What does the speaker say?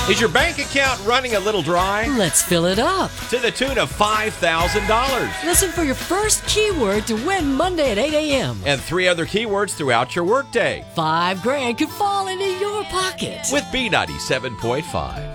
Is your bank account running a little dry? Let's fill it up. To the tune of $5,000. Listen for your first keyword to win Monday at 8 a.m. And 3 other keywords throughout your workday. $5 grand could fall into your pocket. With B97.5.